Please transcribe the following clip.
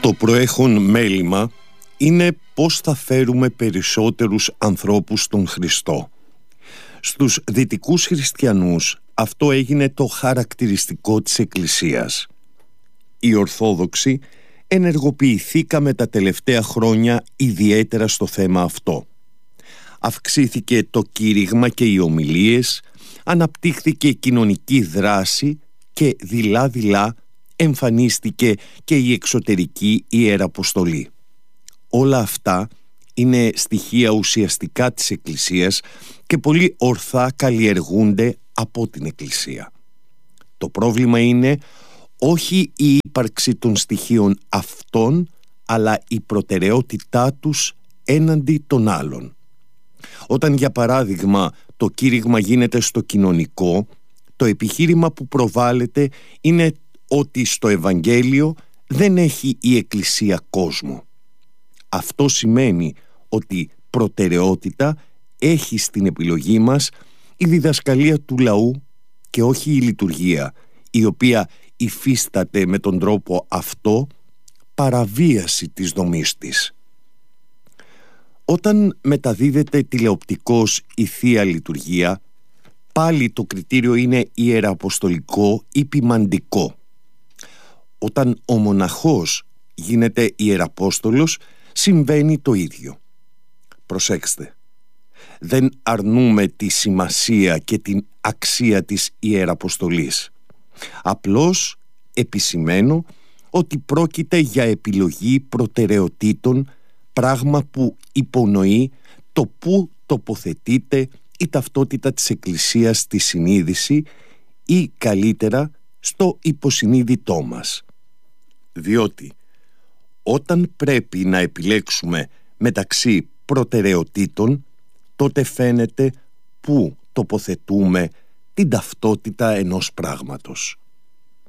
Το προέχον μέλημα είναι πώς θα φέρουμε περισσότερους ανθρώπους στον Χριστό. Στους δυτικούς χριστιανούς αυτό έγινε το χαρακτηριστικό της Εκκλησίας. Οι Ορθόδοξοι ενεργοποιηθήκαμε τα τελευταία χρόνια ιδιαίτερα στο θέμα αυτό. Αυξήθηκε το κήρυγμα και οι ομιλίες, αναπτύχθηκε κοινωνική δράση και δειλά-δειλά εμφανίστηκε και η εξωτερική ιεραποστολή. Όλα αυτά είναι στοιχεία ουσιαστικά της Εκκλησίας και πολύ ορθά καλλιεργούνται από την Εκκλησία. Το πρόβλημα είναι όχι η ύπαρξη των στοιχείων αυτών, αλλά η προτεραιότητά τους έναντι των άλλων. Όταν, για παράδειγμα, το κήρυγμα γίνεται στο κοινωνικό, το επιχείρημα που προβάλλεται είναι ότι στο Ευαγγέλιο δεν έχει η Εκκλησία κόσμο. Αυτό σημαίνει ότι προτεραιότητα έχει στην επιλογή μας η διδασκαλία του λαού και όχι η λειτουργία, η οποία υφίσταται με τον τρόπο αυτό παραβίαση της δομής της. Όταν μεταδίδεται τηλεοπτικώς η Θεία Λειτουργία, πάλι το κριτήριο είναι ιερααποστολικό ή ποιμαντικό. Όταν ο μοναχός γίνεται ιεραπόστολος, συμβαίνει το ίδιο. Προσέξτε, δεν αρνούμε τη σημασία και την αξία της ιεραποστολής. Απλώς επισημαίνω ότι πρόκειται για επιλογή προτεραιοτήτων, πράγμα που υπονοεί το πού τοποθετείται η ταυτότητα της Εκκλησίας στη συνείδηση ή καλύτερα στο υποσυνείδητό μας. Διότι όταν πρέπει να επιλέξουμε μεταξύ προτεραιοτήτων, τότε φαίνεται πού τοποθετούμε την ταυτότητα ενός πράγματος.